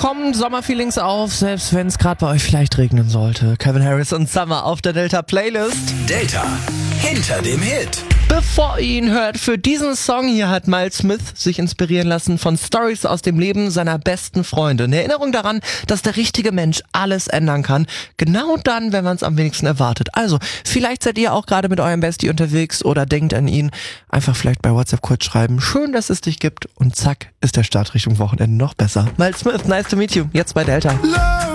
kommen Sommerfeelings auf, selbst wenn es gerade bei euch vielleicht regnen sollte. Calvin Harris und Summer auf der Delta Playlist. Delta, hinter dem Hit. Bevor ihr ihn hört, für diesen Song hier hat Miles Smith sich inspirieren lassen von Stories aus dem Leben seiner besten Freunde. Eine Erinnerung daran, dass der richtige Mensch alles ändern kann. Genau dann, wenn man es am wenigsten erwartet. Also, vielleicht seid ihr auch gerade mit eurem Bestie unterwegs oder denkt an ihn. Einfach vielleicht bei WhatsApp kurz schreiben. Schön, dass es dich gibt. Und zack, ist der Start Richtung Wochenende noch besser. Miles Smith, nice to meet you. Jetzt bei Delta.